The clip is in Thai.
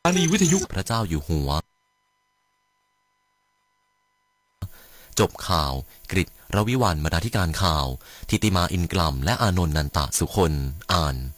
านีวิทยุพระเจ้าอยู่หัวจบข่าวกฤษ รวิวรรณ บรรณาธิการข่าวทิติมาอินกล่ำและอานนท์นันตะสุคนอ่าน